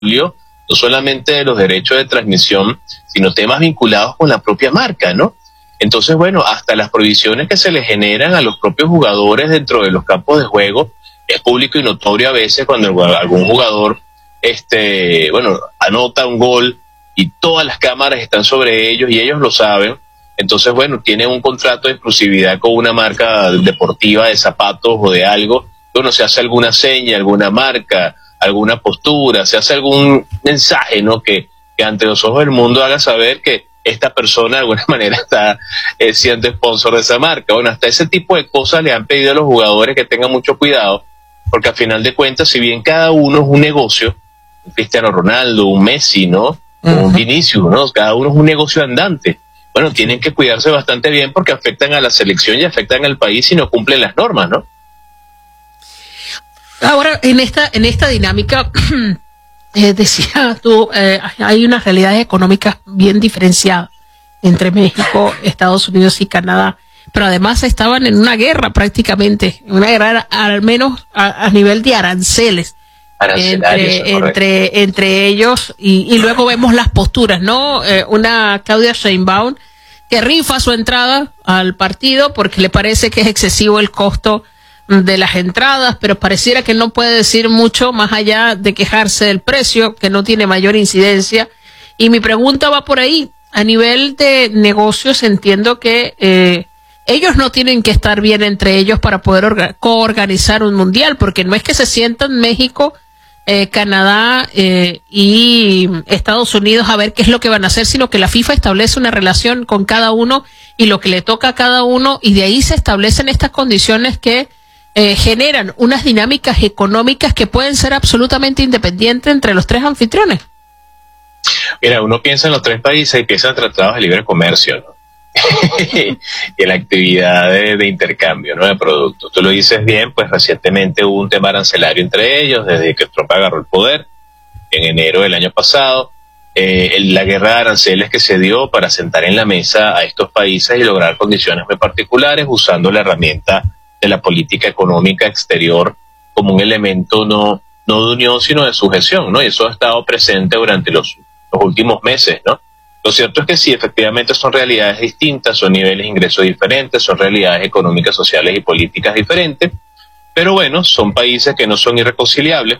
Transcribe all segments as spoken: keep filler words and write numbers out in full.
no solamente de los derechos de transmisión, sino temas vinculados con la propia marca, ¿no? Entonces, bueno, hasta las provisiones que se le generan a los propios jugadores dentro de los campos de juego es público y notorio a veces cuando algún jugador, este, bueno, anota un gol y todas las cámaras están sobre ellos y ellos lo saben. Entonces, bueno, tienen un contrato de exclusividad con una marca deportiva de zapatos o de algo. Bueno, se hace alguna seña, alguna marca, alguna postura, se hace algún mensaje, ¿no? Que, que ante los ojos del mundo haga saber que esta persona de alguna manera está eh, siendo sponsor de esa marca. Bueno, hasta ese tipo de cosas le han pedido a los jugadores que tengan mucho cuidado, porque al final de cuentas, si bien cada uno es un negocio, un Cristiano Ronaldo, un Messi, ¿no? Uh-huh. Un Vinicius, ¿no? Cada uno es un negocio andante. Bueno, tienen que cuidarse bastante bien porque afectan a la selección y afectan al país si no cumplen las normas, ¿no? Ahora, en esta en esta dinámica, eh, decía tú, eh, hay unas realidades económicas bien diferenciadas entre México, Estados Unidos y Canadá, pero además estaban en una guerra prácticamente, una guerra al menos a, a nivel de aranceles. Entre, entre, entre ellos y, y luego vemos las posturas, ¿no? Eh, una Claudia Sheinbaum que rifa su entrada al partido porque le parece que es excesivo el costo de las entradas, pero pareciera que no puede decir mucho más allá de quejarse del precio, que no tiene mayor incidencia. Y mi pregunta va por ahí. A nivel de negocios entiendo que eh, ellos no tienen que estar bien entre ellos para poder orga- coorganizar un mundial, porque no es que se sientan México, Eh, Canadá eh, y Estados Unidos a ver qué es lo que van a hacer, sino que la FIFA establece una relación con cada uno y lo que le toca a cada uno, y de ahí se establecen estas condiciones que eh, generan unas dinámicas económicas que pueden ser absolutamente independientes entre los tres anfitriones. Mira, uno piensa en los tres países y piensa en tratados de libre comercio, ¿no? Y en la actividad de, de intercambio, ¿no? De productos. Tú lo dices bien, pues recientemente hubo un tema arancelario entre ellos desde que Trump agarró el poder en enero del año pasado. Eh, la guerra de aranceles que se dio para sentar en la mesa a estos países y lograr condiciones muy particulares usando la herramienta de la política económica exterior como un elemento no, no de unión sino de sujeción, ¿no? Y eso ha estado presente durante los, los últimos meses, ¿no? Lo cierto es que sí, efectivamente son realidades distintas, son niveles de ingresos diferentes, son realidades económicas, sociales y políticas diferentes, pero bueno, son países que no son irreconciliables,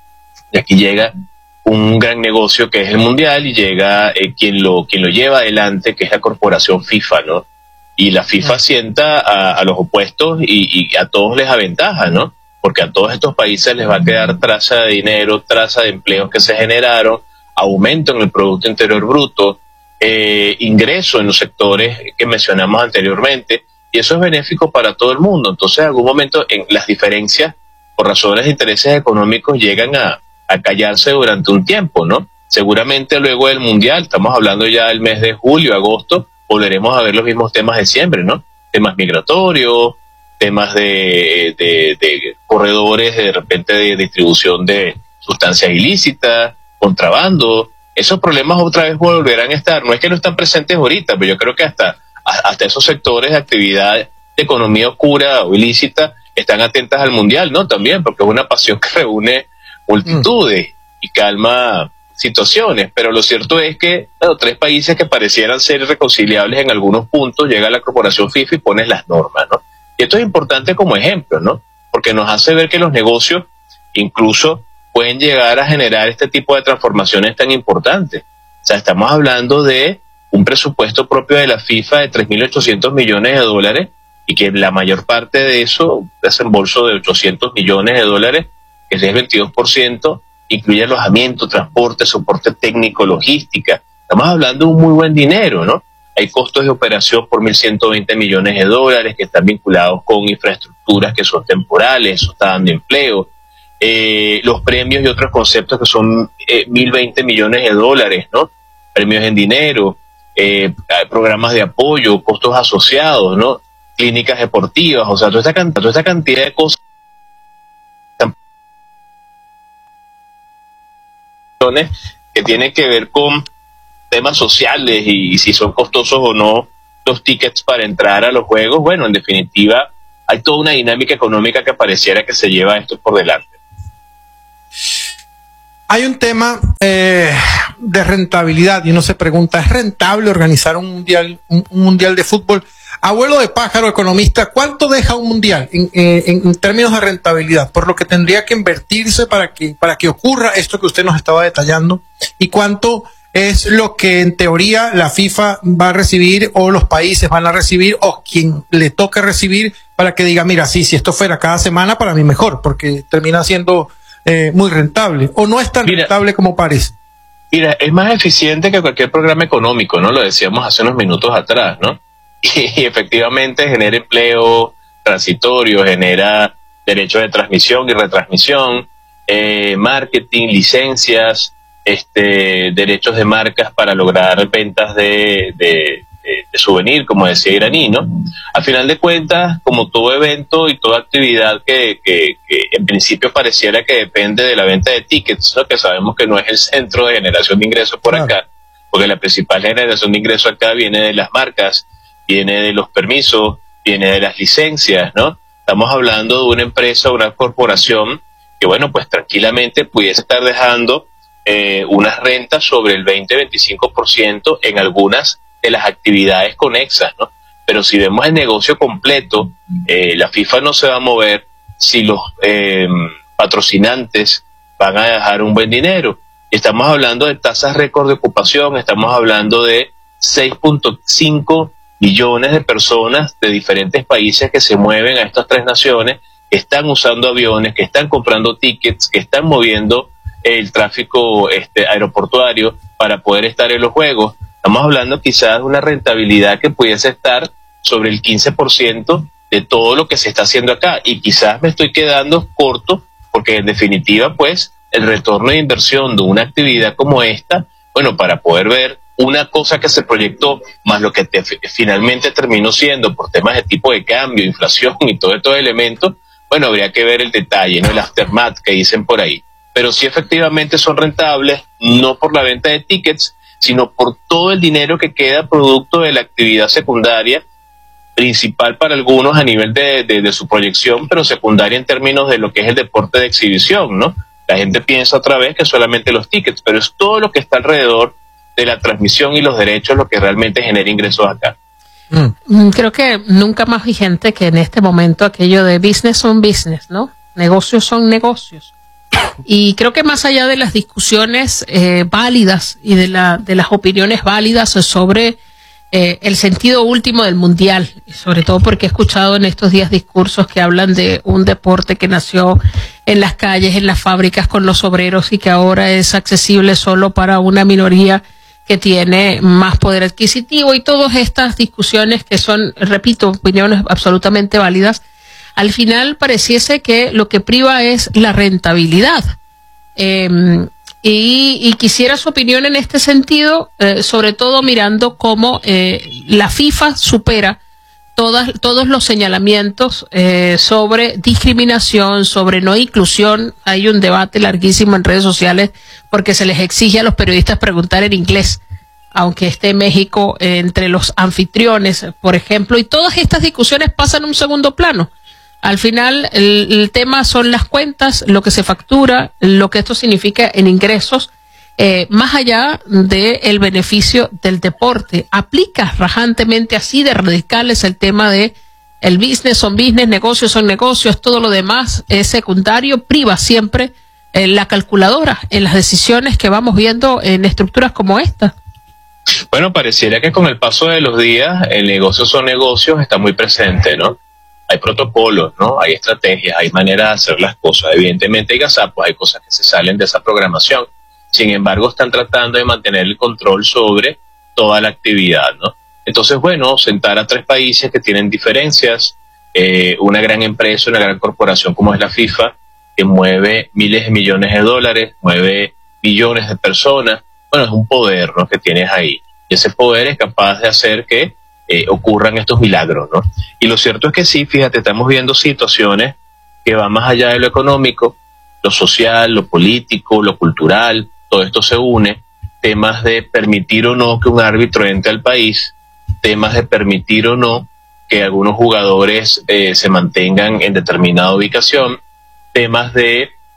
y aquí llega un gran negocio que es el Mundial, y llega eh, quien lo quien lo lleva adelante, que es la corporación FIFA, ¿no? Y la FIFA sienta a, a los opuestos y, y a todos les aventaja, ¿no? Porque a todos estos países les va a quedar traza de dinero, traza de empleos que se generaron, aumento en el Producto Interior Bruto, Eh, ingreso en los sectores que mencionamos anteriormente, y eso es benéfico para todo el mundo. Entonces, en algún momento, en las diferencias por razones de intereses económicos llegan a, a callarse durante un tiempo, ¿no? Seguramente luego del Mundial, estamos hablando ya del mes de julio, agosto, volveremos a ver los mismos temas de siempre, ¿no? Temas migratorios, temas de, de, de corredores, de repente de distribución de sustancias ilícitas, contrabando. Esos problemas otra vez volverán a estar. No es que no están presentes ahorita, pero yo creo que hasta, hasta esos sectores de actividad de economía oscura o ilícita están atentas al Mundial, ¿no? También, porque es una pasión que reúne multitudes mm. y calma situaciones. Pero lo cierto es que bueno, tres países que parecieran ser irreconciliables en algunos puntos, llega la corporación FIFA y pone las normas, ¿no? Y esto es importante como ejemplo, ¿no? Porque nos hace ver que los negocios, incluso pueden llegar a generar este tipo de transformaciones tan importantes. O sea, estamos hablando de un presupuesto propio de la FIFA de tres mil ochocientos millones de dólares y que la mayor parte de eso, desembolso de ochocientos millones de dólares, que es el veintidós por ciento, incluye alojamiento, transporte, soporte técnico, logística. Estamos hablando de un muy buen dinero, ¿no? Hay costos de operación por mil ciento veinte millones de dólares que están vinculados con infraestructuras que son temporales, eso está dando empleo. Eh, los premios y otros conceptos que son eh, mil veinte millones de dólares, ¿no? Premios en dinero, eh, programas de apoyo, costos asociados, ¿no? Clínicas deportivas, o sea, toda esta, cantidad, toda esta cantidad de cosas que tienen que ver con temas sociales y, y si son costosos o no los tickets para entrar a los juegos. Bueno, en definitiva, hay toda una dinámica económica que pareciera que se lleva esto por delante. Hay un tema eh, de rentabilidad y uno se pregunta, ¿es rentable organizar un mundial, un, un mundial de fútbol? Abuelo de pájaro, economista, ¿cuánto deja un mundial en, en, en términos de rentabilidad? Por lo que tendría que invertirse para que, para que ocurra esto que usted nos estaba detallando. ¿Y cuánto es lo que en teoría la FIFA va a recibir o los países van a recibir o quien le toca recibir para que diga, mira, sí, si esto fuera cada semana para mí mejor, porque termina siendo eh, muy rentable o no es tan mira, rentable como parece? Mira, es más eficiente que cualquier programa económico, ¿no? Lo decíamos hace unos minutos atrás, ¿no? Y, y efectivamente genera empleo transitorio, genera derechos de transmisión y retransmisión, eh, marketing, licencias, este, derechos de marcas para lograr ventas de, de, de, de souvenir, como decía Iraní, ¿no? A final de cuentas, como todo evento y toda actividad que, que, que en principio pareciera que depende de la venta de tickets, ¿no? Que sabemos que no es el centro de generación de ingresos por claro. acá, porque la principal generación de ingresos acá viene de las marcas, viene de los permisos, viene de las licencias, ¿no? Estamos hablando de una empresa, una corporación que, bueno, pues tranquilamente pudiese estar dejando eh, unas rentas sobre el veinte a veinticinco por ciento en algunas de las actividades conexas, ¿no? Pero si vemos el negocio completo, eh, la FIFA no se va a mover si los eh, patrocinantes van a dejar un buen dinero. Estamos hablando de tasas récord de ocupación, estamos hablando de seis punto cinco millones de personas de diferentes países que se mueven a estas tres naciones, que están usando aviones, que están comprando tickets, que están moviendo el tráfico este, aeroportuario para poder estar en los Juegos. Estamos hablando quizás de una rentabilidad que pudiese estar sobre el quince por ciento de todo lo que se está haciendo acá, y quizás me estoy quedando corto porque en definitiva pues el retorno de inversión de una actividad como esta, bueno, para poder ver una cosa que se proyectó más lo que te, finalmente terminó siendo por temas de tipo de cambio, inflación y todo estos elementos, bueno, habría que ver el detalle, ¿no? El aftermath que dicen por ahí. Pero sí efectivamente son rentables, no por la venta de tickets, sino por todo el dinero que queda producto de la actividad secundaria, principal para algunos a nivel de, de, de su proyección, pero secundaria en términos de lo que es el deporte de exhibición, ¿no? La gente piensa otra vez que solamente los tickets, pero es todo lo que está alrededor de la transmisión y los derechos lo que realmente genera ingresos acá. Mm. Creo que nunca más vigente que en este momento aquello de business son business, ¿no? Negocios son negocios. Y creo que más allá de las discusiones eh, válidas y de, la, de las opiniones válidas sobre eh, el sentido último del mundial, y sobre todo porque he escuchado en estos días discursos que hablan de un deporte que nació en las calles, en las fábricas con los obreros y que ahora es accesible solo para una minoría que tiene más poder adquisitivo, y todas estas discusiones que son, repito, opiniones absolutamente válidas, al final pareciese que lo que priva es la rentabilidad. Eh, y, y quisiera su opinión en este sentido, eh, sobre todo mirando cómo eh, la FIFA supera todas, todos los señalamientos eh, sobre discriminación, sobre no inclusión. Hay un debate larguísimo en redes sociales porque se les exige a los periodistas preguntar en inglés, aunque esté México eh, entre los anfitriones, por ejemplo, y todas estas discusiones pasan a un segundo plano. Al final, el, el tema son las cuentas, lo que se factura, lo que esto significa en ingresos, eh, más allá del beneficio del deporte. Aplica rajantemente, así de radicales, el tema de el business son business, negocios son negocios, todo lo demás es secundario, priva siempre eh, la calculadora en las decisiones que vamos viendo en estructuras como esta. Bueno, pareciera que con el paso de los días el negocio son negocios está muy presente, ¿no? Hay protocolos, ¿no? Hay estrategias, hay maneras de hacer las cosas. Evidentemente hay gazapos, hay cosas que se salen de esa programación. Sin embargo, están tratando de mantener el control sobre toda la actividad, ¿no? Entonces, bueno, sentar a tres países que tienen diferencias, eh, una gran empresa, una gran corporación como es la FIFA, que mueve miles de millones de dólares, mueve millones de personas. Bueno, es un poder, ¿no?, que tienes ahí. Y ese poder es capaz de hacer que Eh, ocurran estos milagros, ¿no? Y lo cierto es que sí, fíjate, estamos viendo situaciones que van más allá de lo económico, lo social, lo político, lo cultural, todo esto se une, temas de permitir o no que un árbitro entre al país, temas de permitir o no que algunos jugadores eh, se mantengan en determinada ubicación, temas de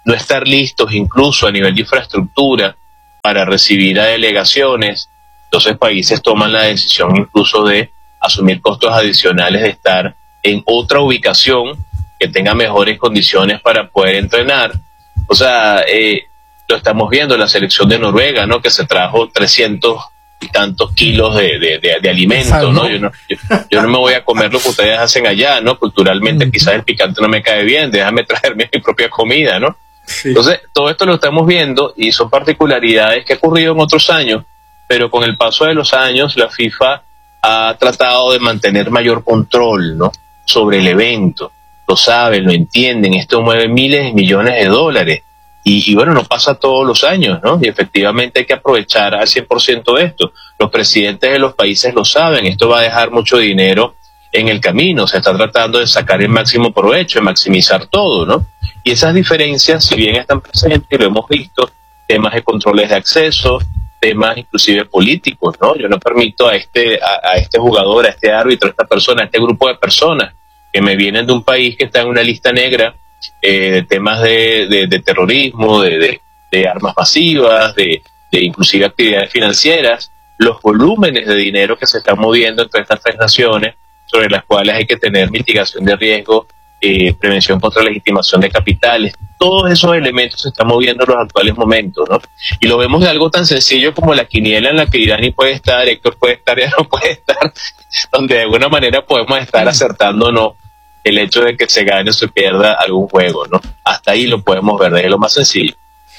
no estar listos incluso a nivel de infraestructura para recibir a delegaciones. Entonces países toman la decisión incluso de asumir costos adicionales de estar en otra ubicación que tenga mejores condiciones para poder entrenar. O sea, eh, lo estamos viendo, la selección de Noruega, ¿no? Que se trajo trescientos y tantos kilos de, de, de, de alimentos, ¿no? Yo, ¿no? Yo, yo no me voy a comer lo que ustedes hacen allá, ¿no? Culturalmente quizás el picante no me cae bien, déjame traerme mi propia comida, ¿no? Sí. Entonces, todo esto lo estamos viendo y son particularidades que han ocurrido en otros años, pero con el paso de los años la FIFA ha tratado de mantener mayor control, ¿no? Sobre el evento. Lo saben, lo entienden, esto mueve miles de millones de dólares y, y bueno, no pasa todos los años, ¿no? Y efectivamente hay que aprovechar al cien por ciento esto. Los presidentes de los países lo saben, esto va a dejar mucho dinero en el camino, se está tratando de sacar el máximo provecho, de maximizar todo, ¿no? Y esas diferencias, si bien están presentes, y lo hemos visto, temas de controles de acceso, temas inclusive políticos, ¿no? Yo no permito a este, a, a este jugador, a este árbitro, a esta persona, a este grupo de personas que me vienen de un país que está en una lista negra eh, de temas de, de, de terrorismo, de, de, de armas masivas, de, de inclusive actividades financieras, los volúmenes de dinero que se están moviendo entre estas tres naciones, sobre las cuales hay que tener mitigación de riesgo, eh, prevención contra legitimación de capitales. Todos esos elementos se están moviendo en los actuales momentos, ¿no? Y lo vemos de algo tan sencillo como la quiniela en la que Irani puede estar, Héctor puede estar, ya no puede estar, donde de alguna manera podemos estar acertando o no el hecho de que se gane o se pierda algún juego, ¿no? Hasta ahí lo podemos ver, desde lo más sencillo.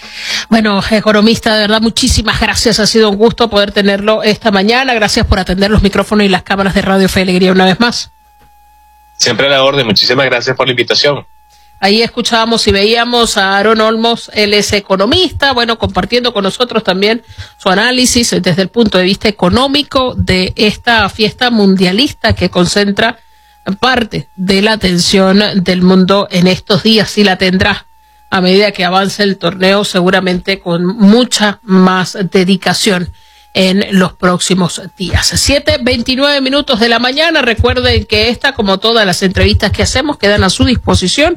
Bueno, economista, de verdad, muchísimas gracias. Ha sido un gusto poder tenerlo esta mañana. Gracias por atender los micrófonos y las cámaras de Radio Fe y Alegría una vez más. Siempre a la orden. Muchísimas gracias por la invitación. Ahí escuchábamos y veíamos a Aaron Olmos, él es economista, bueno, compartiendo con nosotros también su análisis desde el punto de vista económico de esta fiesta mundialista que concentra parte de la atención del mundo en estos días, y la tendrá a medida que avance el torneo, seguramente con mucha más dedicación en los próximos días. siete veintinueve minutos de la mañana. Recuerden que esta, como todas las entrevistas que hacemos, quedan a su disposición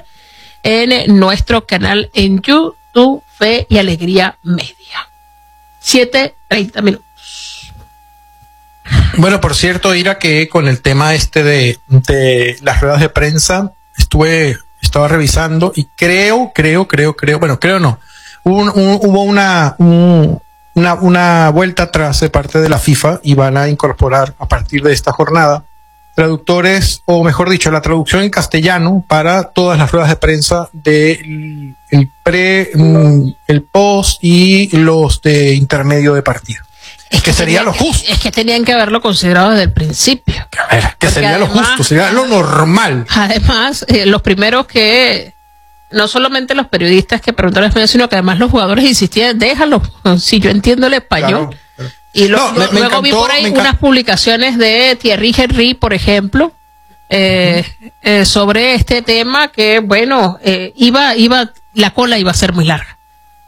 en nuestro canal en YouTube, Fe y Alegría Media. siete treinta minutos. Bueno, por cierto, Ira, que con el tema este de, de las ruedas de prensa, estuve, estaba revisando y creo, creo, creo, creo, bueno, creo no, un, un, hubo una, un, una, una vuelta atrás de parte de la FIFA y van a incorporar a partir de esta jornada traductores, o mejor dicho, la traducción en castellano para todas las ruedas de prensa del el pre, el post y los de intermedio de partida. Es que, que sería tenía, lo justo. Es que tenían que haberlo considerado desde el principio. A ver, que Porque sería además, lo justo, sería lo normal. Además, eh, los primeros que, no solamente los periodistas que preguntaron español, sino que además los jugadores insistían, déjalo, si yo entiendo el español. Claro, claro. Y lo, no, me, me luego encantó, vi por ahí unas publicaciones de Thierry Henry, por ejemplo, eh, uh-huh. eh, sobre este tema que, bueno, eh, iba, iba, la cola iba a ser muy larga.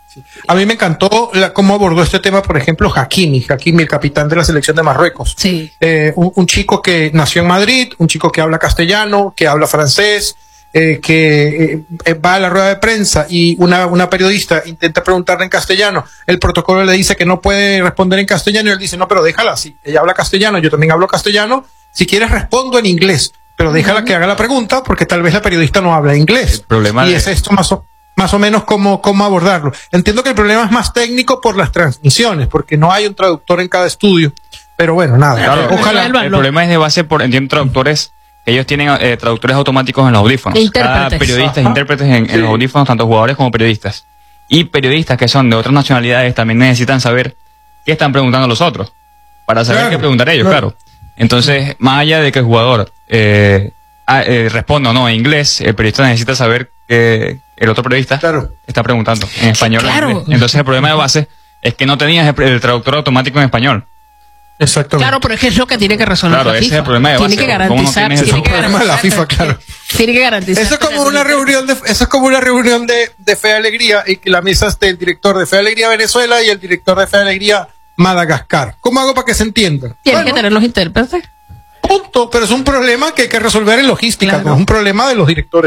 A mí me encantó la, cómo abordó este tema, por ejemplo, Hakimi, Hakimi, el capitán de la selección de Marruecos. Sí. Eh, un, un chico que nació en Madrid, un chico que habla castellano, que habla francés, eh, que eh, va a la rueda de prensa y una, una periodista intenta preguntarle en castellano. El protocolo le dice que no puede responder en castellano y él dice, no, pero déjala, si ella habla castellano, yo también hablo castellano, si quieres respondo en inglés, pero déjala uh-huh. que haga la pregunta porque tal vez la periodista no habla inglés. El problema y de... es esto más o más o menos cómo, cómo abordarlo. Entiendo que el problema es más técnico por las transmisiones, porque no hay un traductor en cada estudio, pero bueno, nada. Claro, ojalá. El, el problema es de base por, entiendo, traductores, ellos tienen eh, traductores automáticos en los audífonos. Intérpretes. Cada periodistas, Ajá. intérpretes en, sí. en los audífonos, tanto jugadores como periodistas. Y periodistas que son de otras nacionalidades también necesitan saber qué están preguntando los otros, para saber claro, qué preguntar ellos, claro. claro. Entonces, más allá de que el jugador eh, eh, responda o no en inglés, el periodista necesita saber que el otro periodista claro. está preguntando en español. Claro. Entonces el problema de base es que no tenías el, el traductor automático en español. Exactamente. Claro, pero es que es lo que tiene que resolver claro, la ese FIFA. Es el problema de base. Tiene que garantizar. No tiene el que problema de la FIFA, claro. Tiene que garantizar. Eso es como una reunión de, eso es como una reunión de, de Fe y Alegría y que la mesa esté el director de Fe y Alegría Venezuela y el director de Fe y Alegría Madagascar. ¿Cómo hago para que se entiendan? Tienen bueno, que tener los intérpretes. Punto, pero es un problema que hay que resolver en logística, claro. no es un problema de los directores.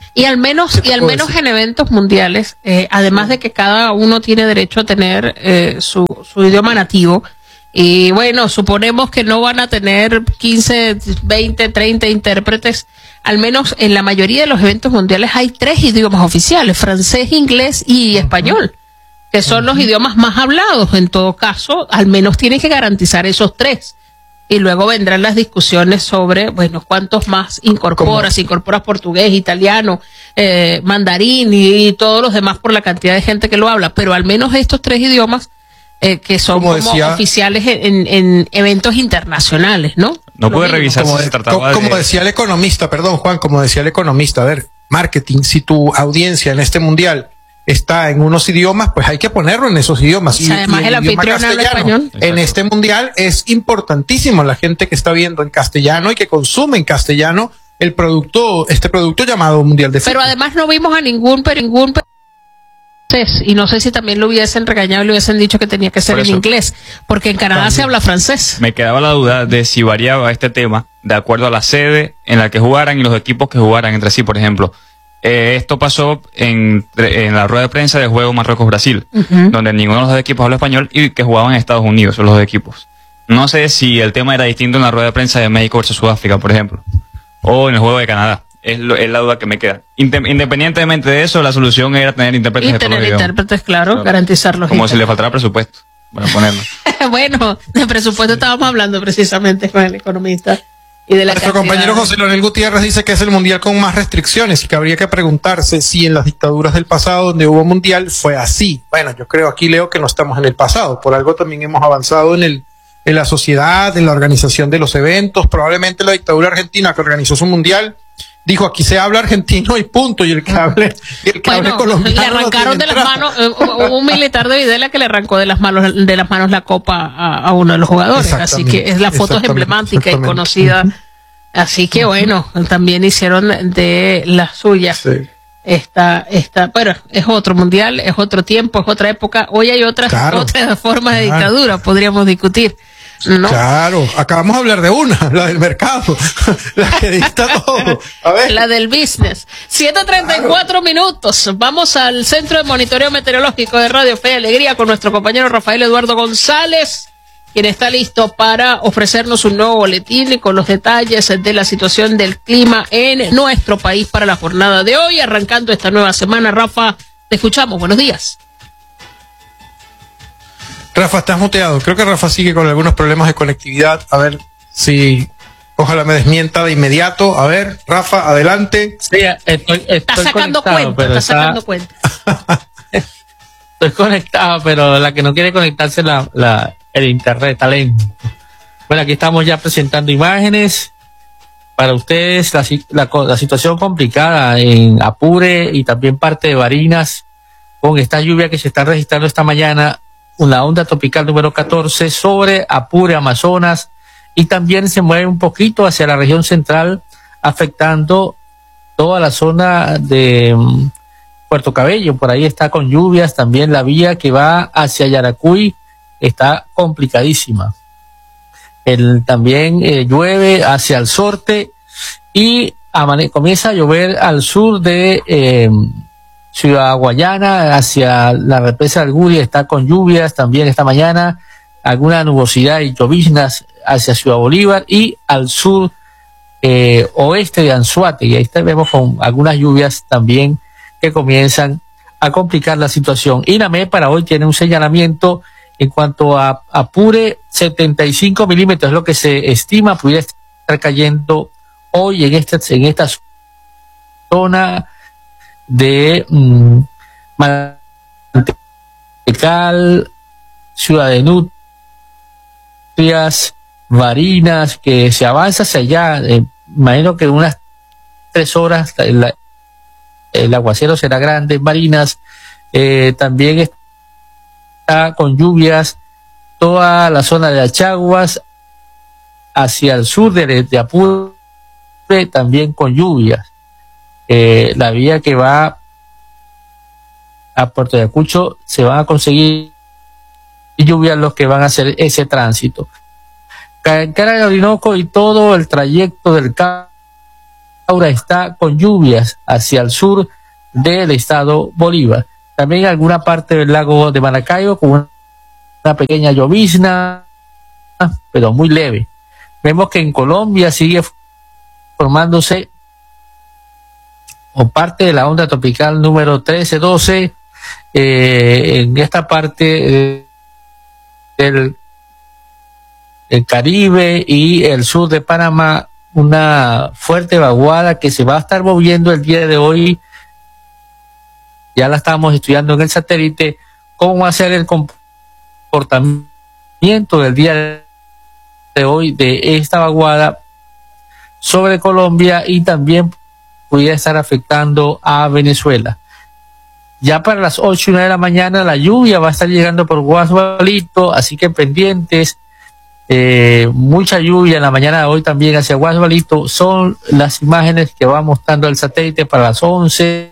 Y al menos, y al menos en eventos mundiales, eh, además de que cada uno tiene derecho a tener eh, su, su idioma nativo, y bueno, suponemos que no van a tener quince, veinte, treinta intérpretes, al menos en la mayoría de los eventos mundiales hay tres idiomas oficiales, francés, inglés y español, que son los idiomas más hablados. En todo caso, al menos tienen que garantizar esos tres. Y luego vendrán las discusiones sobre, bueno, cuántos más incorporas, si incorporas portugués, italiano, eh, mandarín y, y todos los demás por la cantidad de gente que lo habla. Pero al menos estos tres idiomas eh, que son como, como decía, oficiales en, en eventos internacionales, ¿no? No puede revisar como, si se trataba como, de... como decía el economista, perdón, Juan, como decía el economista, a ver, marketing, si tu audiencia en este mundial está en unos idiomas, pues hay que ponerlo en esos idiomas. Y, además y el, el anfitrión habla español. En este mundial es importantísimo la gente que está viendo en castellano y que consume en castellano el producto, este producto llamado Mundial de Fútbol. Pero además no vimos a ningún, pero ningún y no sé si también lo hubiesen regañado y le hubiesen dicho que tenía que ser en inglés, porque en Canadá también se habla francés. Me quedaba la duda de si variaba este tema de acuerdo a la sede en la que jugaran y los equipos que jugaran entre sí, por ejemplo. Eh, esto pasó en, en la rueda de prensa del juego Marruecos-Brasil, uh-huh, donde ninguno de los dos equipos habla español y que jugaban en Estados Unidos, los dos equipos. No sé si el tema era distinto en la rueda de prensa de México versus Sudáfrica, por ejemplo, o en el juego de Canadá. Es, lo, es la duda que me queda. Independientemente de eso, la solución era tener intérpretes. Y de tener intérpretes, claro, claro, garantizarlos. Como si le faltara presupuesto para ponerlo. Bueno, de presupuesto estábamos hablando precisamente con el economista. Y de la Nuestro cantidad... compañero José Leonel Gutiérrez dice que es el mundial con más restricciones y que habría que preguntarse si en las dictaduras del pasado donde hubo mundial fue así. Bueno, yo creo aquí leo que no estamos en el pasado, por algo también hemos avanzado en el en la sociedad, en la organización de los eventos. Probablemente la dictadura argentina que organizó su mundial dijo aquí se habla argentino y punto, y el que hable, y el que bueno, hable colombiano le arrancaron no de las manos, uh, un militar de Videla que le arrancó de las manos de las manos la copa a, a uno de los jugadores, así que es la foto emblemática y conocida, así que bueno, también hicieron de las suyas. Sí. Esta, esta, bueno, es otro mundial, es otro tiempo, es otra época. Hoy hay otras, claro, otras formas de claro. dictadura, podríamos discutir. ¿No? Claro, acabamos de hablar de una, la del mercado, la que dicta todo. A ver. La del business. siete treinta y cuatro claro. minutos. Vamos al Centro de Monitoreo Meteorológico de Radio Fe y Alegría con nuestro compañero Rafael Eduardo González, quien está listo para ofrecernos un nuevo boletín y con los detalles de la situación del clima en nuestro país para la jornada de hoy, arrancando esta nueva semana. Rafa, te escuchamos. Buenos días. Rafa, estás muteado. Creo que Rafa sigue con algunos problemas de conectividad. A ver si, ojalá me desmienta de inmediato. A ver, Rafa, adelante. Sí, estoy, estoy está sacando cuenta, está, está sacando cuenta. Estoy conectado, pero la que no quiere conectarse la, la el internet está lento. Bueno, aquí estamos ya presentando imágenes para ustedes. La, la, la situación complicada en Apure y también parte de Barinas con esta lluvia que se está registrando esta mañana. Una onda tropical número catorce sobre Apure, Amazonas, y también se mueve un poquito hacia la región central, afectando toda la zona de um, Puerto Cabello. Por ahí está con lluvias, también la vía que va hacia Yaracuy está complicadísima. El, también eh, llueve hacia el sorte y amane- comienza a llover al sur de eh, Ciudad Guayana, hacia la represa del Guri está con lluvias también esta mañana, alguna nubosidad y lloviznas hacia Ciudad Bolívar y al sur eh, oeste de Anzoátegui, y ahí vemos con algunas lluvias también que comienzan a complicar la situación. INAME para hoy tiene un señalamiento en cuanto a Apure, setenta y cinco milímetros es lo que se estima pudiera estar cayendo hoy en esta, en esta zona de mmm, Mantecal, Ciudad de Nutrias, Barinas, que se avanza hacia allá. Eh, imagino que en unas tres horas el, el aguacero será grande en Barinas. Eh, también está con lluvias toda la zona de Achaguas hacia el sur de, de Apure, también con lluvias. Eh, la vía que va a Puerto Ayacucho se van a conseguir lluvias los que van a hacer ese tránsito. Cara de Orinoco y todo el trayecto del cabo Ahora está con lluvias hacia el sur del estado Bolívar. También alguna parte del lago de Maracaibo con una pequeña llovizna, pero muy leve. Vemos que en Colombia sigue formándose o parte de la onda tropical número trece doce, eh, en esta parte eh, del el Caribe y el sur de Panamá, una fuerte vaguada que se va a estar moviendo el día de hoy. Ya la estamos estudiando en el satélite, cómo va a ser el comportamiento del día de hoy de esta vaguada sobre Colombia y también pudiera estar afectando a Venezuela. Ya para las ocho y una de la mañana la lluvia va a estar llegando por Guasbalito, así que pendientes. Eh, mucha lluvia en la mañana de hoy también hacia Guasbalito. Son las imágenes que va mostrando el satélite para las once,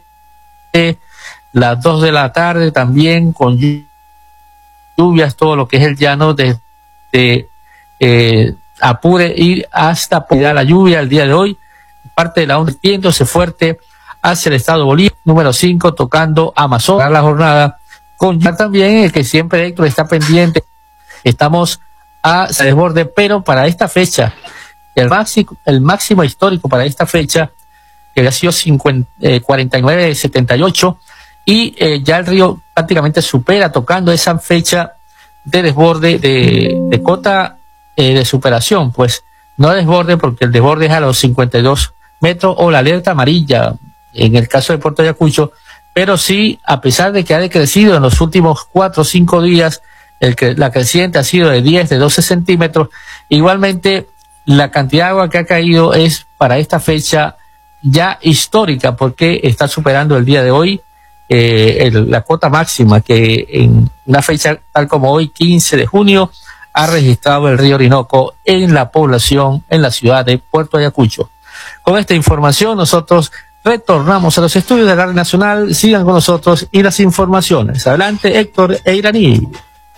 las dos de la tarde también con lluvias, todo lo que es el llano de, de eh, Apure ir hasta la lluvia el día de hoy. Parte de la onda viéndose fuerte hacia el estado de Bolívar, número cinco, tocando Amazonas. La jornada con también el que siempre Héctor está pendiente. Estamos a desborde, pero para esta fecha, el máximo, el máximo histórico para esta fecha, que había sido cincuenta, eh, cuarenta y nueve setenta y ocho, y eh, ya el río prácticamente supera, tocando esa fecha de desborde de, de cota eh, de superación, pues no desborde porque el desborde es a los cincuenta y dos metros o la alerta amarilla en el caso de Puerto Ayacucho, pero sí, a pesar de que ha decrecido en los últimos cuatro o cinco días, el que, la creciente ha sido de diez, de doce centímetros, igualmente la cantidad de agua que ha caído es para esta fecha ya histórica, porque está superando el día de hoy eh, el, la cota máxima que en una fecha tal como hoy, quince de junio, ha registrado el río Orinoco en la población, en la ciudad de Puerto Ayacucho. Con esta información nosotros retornamos a los estudios de la Radio Nacional. Sigan con nosotros y las informaciones. Adelante, Héctor Eiraní.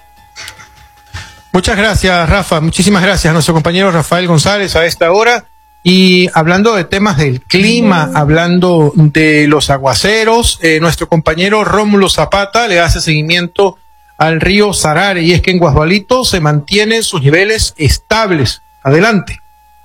Muchas gracias, Rafa. Muchísimas gracias a nuestro compañero Rafael González a esta hora. Y hablando de temas del clima, hablando de los aguaceros, eh, nuestro compañero Rómulo Zapata le hace seguimiento al río Sarare, y es que en Guasbalito se mantienen sus niveles estables. Adelante.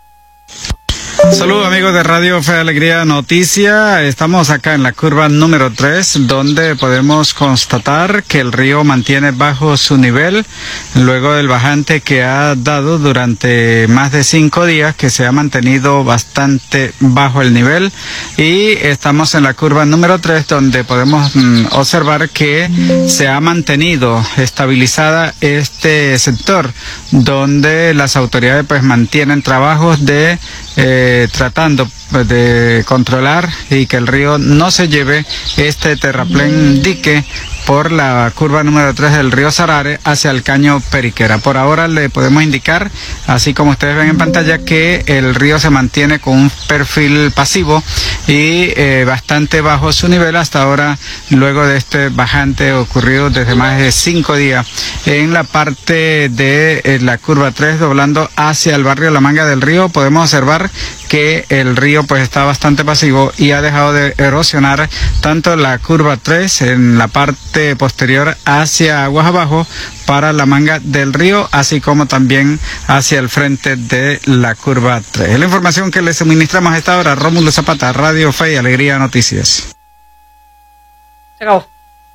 Saludos amigos de Radio Fe Alegría Noticia. Estamos acá en la curva número tres, donde podemos constatar que el río mantiene bajo su nivel luego del bajante que ha dado durante más de cinco días, que se ha mantenido bastante bajo el nivel, y estamos en la curva número tres, donde podemos mm, observar que se ha mantenido estabilizada este sector, donde las autoridades pues mantienen trabajos de eh, tratando de controlar y que el río no se lleve este terraplén dique por la curva número tres del río Sarare hacia el caño Periquera. Por ahora le podemos indicar, así como ustedes ven en pantalla, que el río se mantiene con un perfil pasivo y eh, bastante bajo su nivel hasta ahora, luego de este bajante ocurrido desde más de cinco días. En la parte de eh, la curva tres, doblando hacia el barrio La Manga del Río, podemos observar que el río pues está bastante pasivo y ha dejado de erosionar tanto la curva tres en la parte posterior hacia aguas abajo para La Manga del Río, así como también hacia el frente de la curva tres. Es la información que les suministramos a esta hora. Rómulo Zapata, Radio Fe y Alegría Noticias. Se acabó.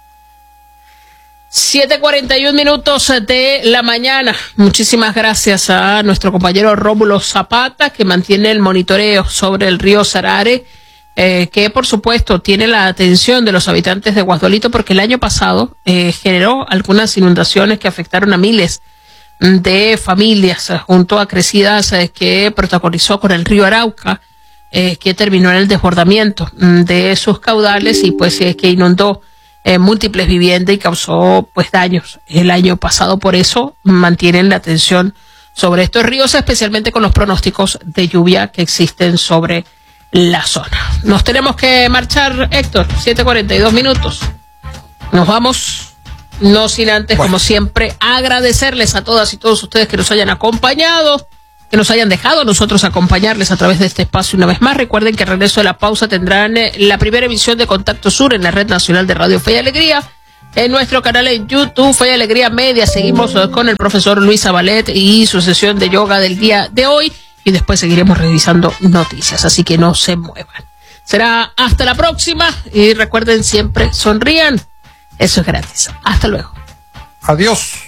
siete cuarenta y uno minutos de la mañana. Muchísimas gracias a nuestro compañero Rómulo Zapata, que mantiene el monitoreo sobre el río Sarare, eh, que por supuesto tiene la atención de los habitantes de Guasbalito, porque el año pasado eh, generó algunas inundaciones que afectaron a miles de familias, eh, junto a crecidas eh, que protagonizó con el río Arauca, eh, que terminó en el desbordamiento mm, de sus caudales y pues eh, que inundó Eh, múltiples viviendas y causó pues daños el año pasado. Por eso mantienen la atención sobre estos ríos, especialmente con los pronósticos de lluvia que existen sobre la zona. Nos tenemos que marchar, Héctor, siete cuarenta y dos minutos. Nos vamos, no sin antes, bueno, como siempre, agradecerles a todas y todos ustedes que nos hayan acompañado que nos hayan dejado a nosotros acompañarles a través de este espacio una vez más. Recuerden que al regreso de la pausa tendrán eh, la primera emisión de Contacto Sur en la Red Nacional de Radio Fe y Alegría. En nuestro canal en YouTube, Fe y Alegría Media, seguimos eh, con el profesor Luis Zabalet y su sesión de yoga del día de hoy. Y después seguiremos revisando noticias, así que no se muevan. Será hasta la próxima y recuerden siempre, sonrían. Eso es gratis. Hasta luego. Adiós.